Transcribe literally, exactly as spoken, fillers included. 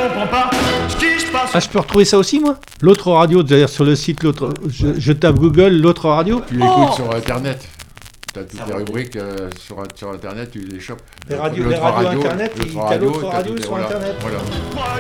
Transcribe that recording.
comprends pas ce qui se passe. Ah, je peux retrouver ça aussi, moi? L'autre radio, d'ailleurs, sur le site, l'autre, je, je tape Google, l'autre radio. Tu l'écoutes sur Internet. Tu as toutes les rubriques euh, sur, sur Internet, tu les chopes. Les radios, L'autre les radios radio, Internet, l'autre il y a radio, l'autre t'as radio toutes les- sur voilà, Internet. Voilà.